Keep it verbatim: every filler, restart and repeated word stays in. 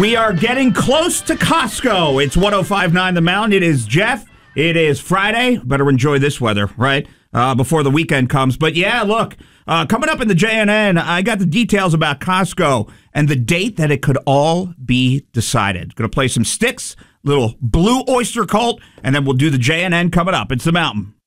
We are getting close to Costco. It's one oh five point nine The Mountain. It is Jeff. It is Friday. Better enjoy this weather, right? Uh, before the weekend comes. But yeah, look, uh, coming up in the J N N, I got the details about Costco and the date that it could all be decided. Going to play some Styx, little Blue Oyster Cult, and then we'll do the J N N coming up. It's The Mountain.